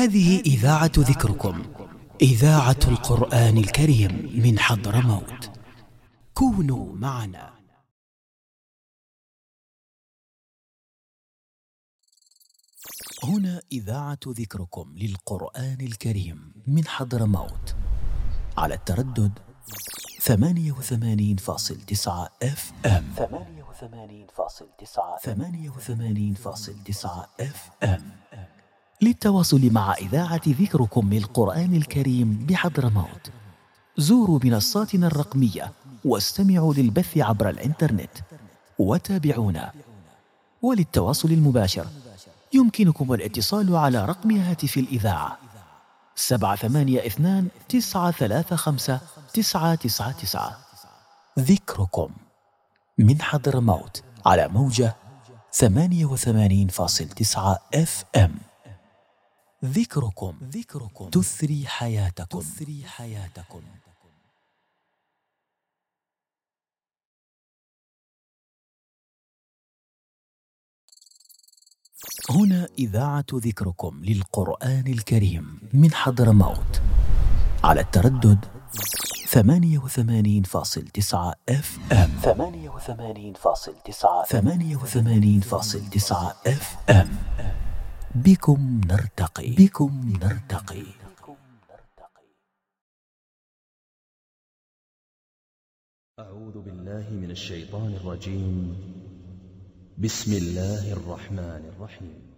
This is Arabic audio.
هذه إذاعة ذكركم، إذاعة القرآن الكريم من حضرموت. كونوا معنا. هنا إذاعة ذكركم للقرآن الكريم من حضرموت على التردد 88.9 FM. 88.9 FM. للتواصل مع إذاعة ذكركم للقرآن الكريم بحضرموت زوروا منصاتنا الرقمية واستمعوا للبث عبر الإنترنت وتابعونا. وللتواصل المباشر يمكنكم الاتصال على رقم هاتف الإذاعة 782-935-999. ذكركم من حضرموت على موجة 88.9 FM. ذكركم تثري حياتكم. هنا إذاعة ذكركم للقرآن الكريم من حضرموت على التردد 88.9 FM. 88.9 FM. بكم نرتقي. أعوذ بالله من الشيطان الرجيم. بسم الله الرحمن الرحيم.